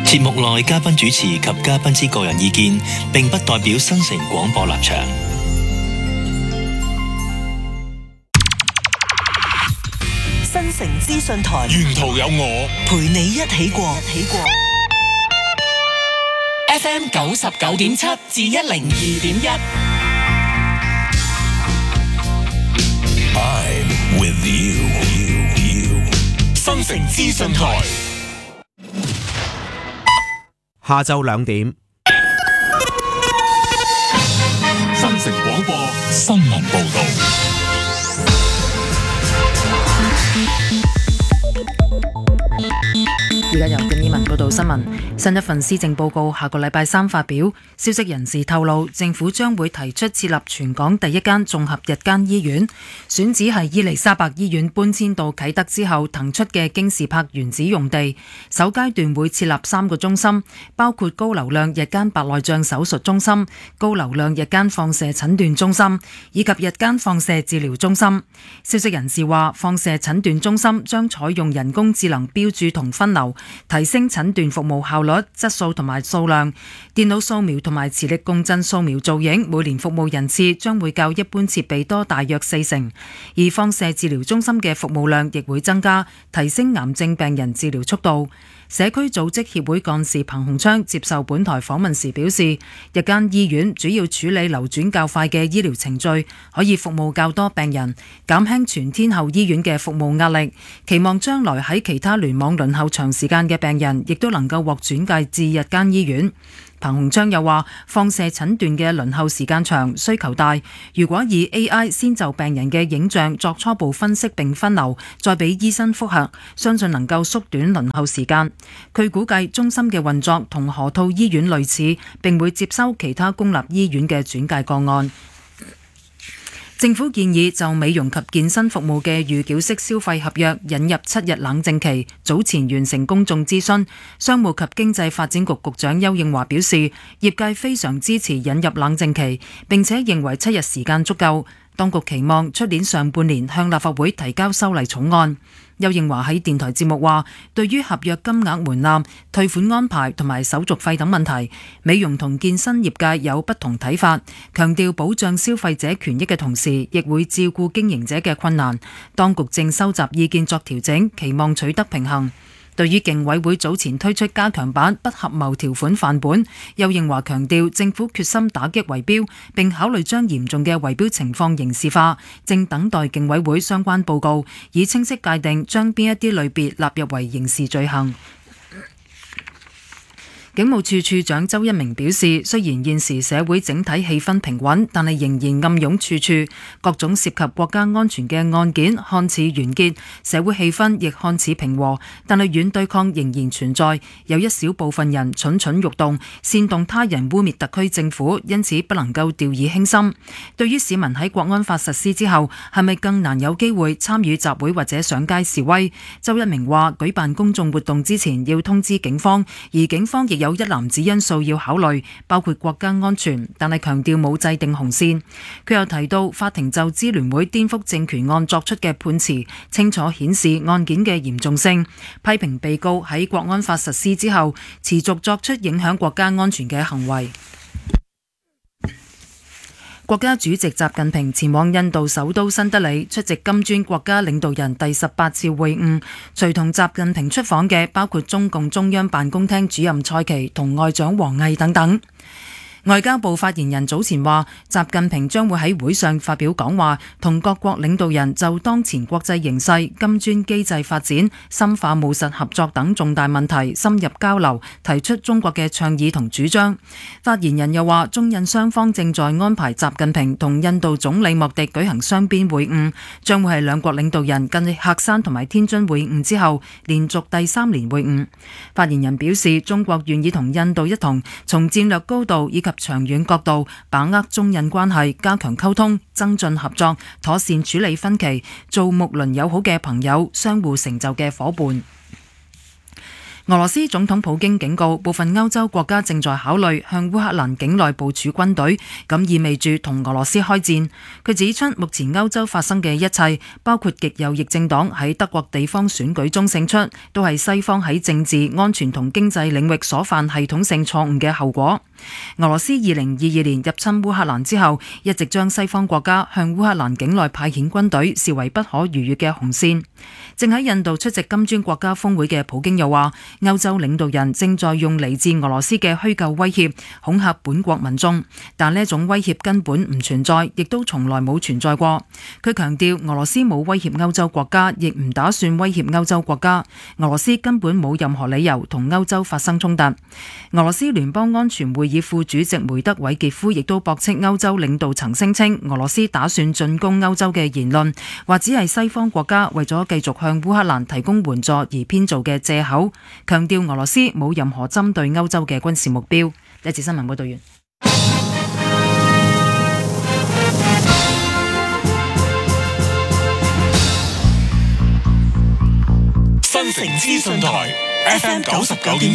節目內嘉賓主持及嘉賓之個人意見，並不代表新城廣播立場。 新城資訊台， 沿途有我陪你一起過。 FM 99.7至102.1。 I'm with you。新城資訊台， 下晝2點， 新城廣播新聞報道。 而家由鄧以文報道新聞。新一份施政報告下個禮拜3發表，消息人士透露，政府將會提出設立全港第一間綜合日間醫院，選址係伊利沙伯醫院搬遷到啟德之後騰出嘅京士柏原址用地。首階段會設立3個中心，包括高流量日間白內障手術中心、高流量日間放射診斷中心以及日間放射治療中心。消息人士話，放射診斷中心將採用人工智能標註同分流，提升診斷服務效率、質素同埋數量。電腦掃描同埋磁力共振掃描造影每年服務人次將會較一般設備多大約40%，而放射治療中心嘅服務量亦會增加，提升癌症病人治療速度。社區組織協會幹事彭鴻昌接受本台訪問時表示，日間醫院主要處理流轉較快嘅醫療程序，可以服務較多病人，減輕全天候醫院嘅服務壓力。期望將來喺其他聯網輪候長時間嘅病人，亦都能夠獲轉介至日間醫院。彭鴻昌又話，放射診斷嘅輪候時間長，需求大。如果以 AI 先就病人嘅影像作初步分析並分流，再俾醫生複核，相信能夠縮短輪候時間。佢估計中心嘅運作同河套醫院類似，並會接收其他公立醫院嘅轉介個案。政府建議就美容及健身服務嘅預繳式消費合約引入7日冷靜期，早前完成公眾諮詢。商務及經濟發展局局長邱應華表示，業界非常支持引入冷靜期，並且認為7日時間足夠。當局期望出年上半年向立法會提交修例草案。邱應華喺電台節目話，對於合約金額門檻、退款安排同埋手續費等問題，美容同健身業界有不同睇法，強調保障消費者權益嘅同時，亦會照顧經營者嘅困難。當局正收集意見作調整，期望取得平衡。對於競委會早前推出加強版不合謀條款範本，邱應華強調政府決心打擊圍標，並考慮將嚴重嘅圍標情況刑事化，正等待競委會相關報告，以清晰界定將邊一啲類別納入為刑事罪行。警務處處長周一鳴表示，雖然現時社會整體氣氛平穩，但係仍然暗湧處處，各種涉及國家安全嘅案件看似完結，社會氣氛亦看似平和，但係軟對抗仍然存在，有一小部分人蠢蠢欲動，煽動他人污蔑特區政府，因此不能夠掉以輕心。對於市民喺國安法實施之後，係咪更難有機會參與集會或者上街示威？周一鳴話，舉辦公眾活動之前要通知警方，而警方亦有一籃子因素要考慮，包括國家安全，但係強調冇制定紅線。佢又提到，法庭就支聯會顛覆政權案作出嘅判詞，清楚顯示案件嘅嚴重性，批評被告喺國安法實施之後持續作出影響國家安全嘅行為。國家主席習近平前往印度首都新德里出席金磚國家領導人第18次會晤，隨同習近平出訪嘅包括中共中央辦公廳主任蔡奇同外長王毅等等。外交部發言人早前話，習近平將會喺會上發表講話，同各國領導人就當前國際形勢、金磚機制發展、深化務實合作等重大問題深入交流，提出中國嘅倡議同主張。發言人又話，中印雙方正在安排習近平同印度總理莫迪舉行雙邊會晤，將會係兩國領導人繼喀山同埋天津會晤之後，連續第3年會晤。發言人表示，中國願意同印度一同從戰略高度以及長遠角度把握中印關係，加強溝通，增進合作，妥善處理分歧，做睦鄰友好嘅朋友，相互成就嘅夥伴。 俄羅斯總統普京警告，部分歐洲國家正在考慮向烏克蘭境內部署軍隊，咁意味住同俄羅斯開戰。佢指出，目前歐洲發生嘅一切，包括極右翼政黨喺德國地方選舉中勝出，都係西方喺政治、安全同經濟領域所犯系統性錯誤嘅後果。俄羅斯2022年入侵烏克蘭之後，一直將西方國家向烏克蘭境內派遣軍隊視為不可逾越嘅紅線。正喺印度出席金磚國家峰會嘅普京又話，歐洲領導人正在用嚟自俄羅斯嘅虛構威脅恐嚇本國民眾，但呢一種威脅根本唔存在，亦都從來冇存在過。佢強調，俄羅斯冇威脅歐洲國家，亦唔打算威脅歐洲國家。俄羅斯根本冇任何理由同歐洲發生衝突。俄羅斯聯邦安全會議副主席梅德韋傑夫亦都駁斥歐洲領導層聲稱俄羅斯打算進攻歐洲嘅言論，或只係西方國家為咗繼續向烏克蘭提供援助而編造嘅藉口，強調俄羅斯冇任何針對歐洲嘅軍事目標。呢節新聞報道完。 新城資訊台 FM 99.7